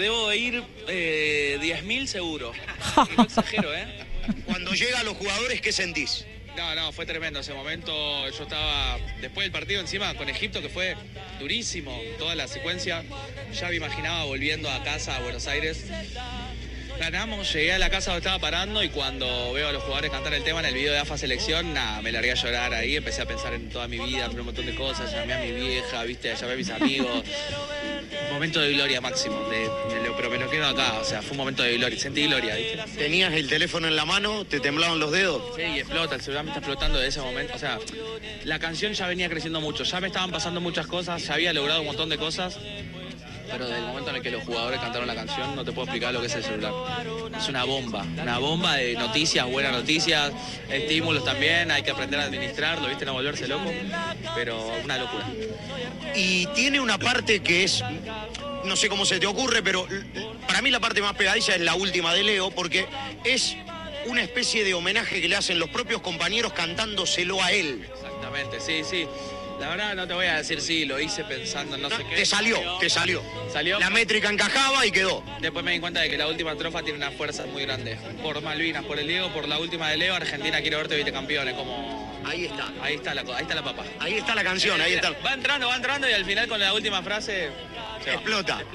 Debo ir 10.000 seguro. Y no exagero, ¿eh? Cuando llegan los jugadores, ¿qué sentís? No, fue tremendo ese momento. Yo estaba, después del partido encima con Egipto, que fue durísimo, toda la secuencia. Ya me imaginaba volviendo a casa, a Buenos Aires. Ganamos, llegué a la casa donde estaba parando y cuando veo a los jugadores cantar el tema en el video de AFA Selección, me largué a llorar ahí, empecé a pensar en toda mi vida, en un montón de cosas, llamé a mi vieja, viste, llamé a mis amigos. Momento de gloria máximo, pero me lo quedo acá, o sea, fue un momento de gloria, sentí gloria, ¿viste? ¿Tenías el teléfono en la mano? ¿Te temblaban los dedos? Sí, y explota, el celular me está explotando de ese momento, o sea, la canción ya venía creciendo mucho, ya me estaban pasando muchas cosas, ya había logrado un montón de cosas, pero desde el momento en el que los jugadores cantaron la canción no te puedo explicar lo que es el celular. Es una bomba de noticias, buenas noticias, estímulos también, hay que aprender a administrarlo, ¿viste? No volverse loco, pero una locura. Y tiene una parte que es, no sé cómo se te ocurre, pero para mí la parte más pegadiza es la última de Leo, porque es una especie de homenaje que le hacen los propios compañeros cantándoselo a él. Exactamente, sí. La verdad no te voy a decir sí, lo hice pensando en no sé qué. Te salió. ¿Salió? La métrica encajaba y quedó. Después me di cuenta de que la última estrofa tiene una fuerza muy grande. Por Malvinas, por el Diego, por la última de Leo, Argentina quiere verte vicecampeones, como... Ahí está. Ahí está la papa. Ahí está la canción, ahí está. Va entrando y al final con la última frase... Explota.